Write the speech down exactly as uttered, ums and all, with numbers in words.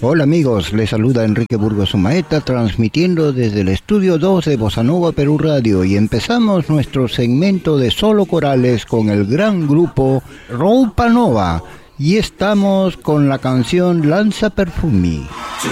Hola amigos, les saluda Enrique Burgos Sumaeta transmitiendo desde el estudio dos de Bossa Nova Perú Radio y empezamos nuestro segmento de solo corales con el gran grupo Roupa Nova y estamos con la canción Lanza Perfumi.